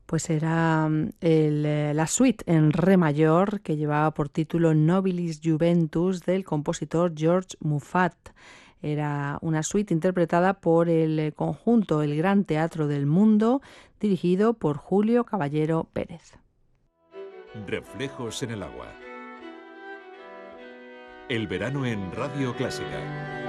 Pues era la suite en re mayor que llevaba por título Nobilis Juventus del compositor George Muffat. Era una suite interpretada por el conjunto El Gran Teatro del Mundo, dirigido por Julio Caballero Pérez. Reflejos en el agua. El verano en Radio Clásica.